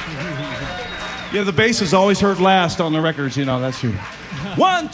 Yeah, the bass is always heard last on the records, you know, that's true. 1,